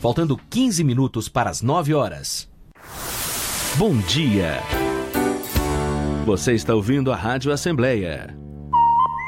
faltando 15 minutos para as 9 horas. Bom dia! Você está ouvindo a Rádio Assembleia